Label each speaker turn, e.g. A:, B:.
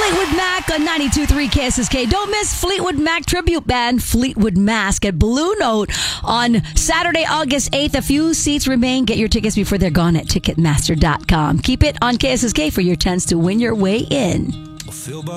A: Fleetwood Mac on 92.3 KSSK. Don't miss Fleetwood Mac tribute band Fleetwood Mac at Blue Note on Saturday, August 8th. A few seats remain. Get your tickets before they're gone at Ticketmaster.com. Keep it on KSSK for your chance to win your way in.